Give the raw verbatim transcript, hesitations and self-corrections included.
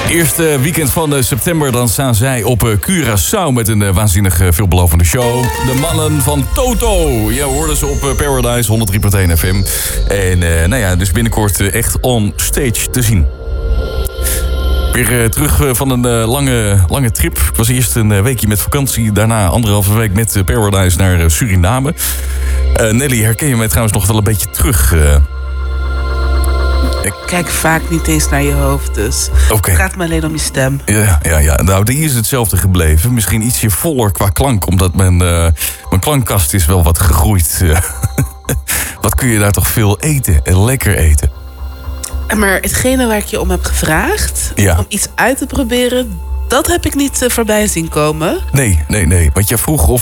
Eerste weekend van september, dan staan zij op Curaçao met een waanzinnig veelbelovende show. De mannen van Toto. Ja, we hoorden ze op Paradise honderd drie punt één F M. En uh, nou ja, dus binnenkort uh, echt on stage te zien. Weer uh, terug uh, van een uh, lange, lange trip. Ik was eerst een uh, weekje met vakantie. Daarna anderhalve week met uh, Paradise naar uh, Suriname. Uh, Nelly, herken je mij trouwens nog wel een beetje terug? Uh, Ik kijk vaak niet eens naar je hoofd, dus okay. Het gaat me alleen om je stem. Ja, ja, ja. Nou, die is hetzelfde gebleven. Misschien ietsje voller qua klank, omdat mijn, uh, mijn klankkast is wel wat gegroeid. Wat kun je daar toch veel eten en lekker eten. Maar hetgene waar ik je om heb gevraagd, ja. om iets uit te proberen, dat heb ik niet uh, voorbij zien komen. Nee, nee, nee. Want jij vroeg of